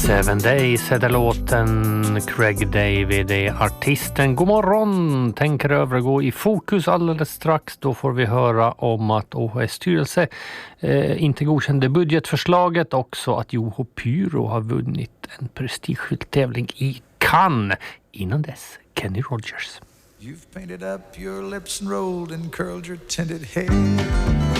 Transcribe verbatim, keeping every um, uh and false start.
Seven Days heter låten, Craig David är artisten. God morgon, tänker övergå i fokus alldeles strax. Då får vi höra om att O H S styrelse eh, inte godkände budgetförslaget. Också att Juho Pyro har vunnit en prestigefylld tävling i Cannes. Innan dess, Kenny Rogers. You've painted up your lips and rolled and curled your tinted hair.